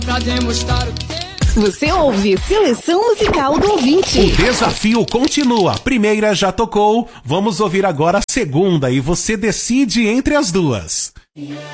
Pra demonstrar o que... Você ouve Seleção Musical do Ouvinte. O desafio continua. A primeira já tocou, vamos ouvir agora a segunda e você decide entre as duas.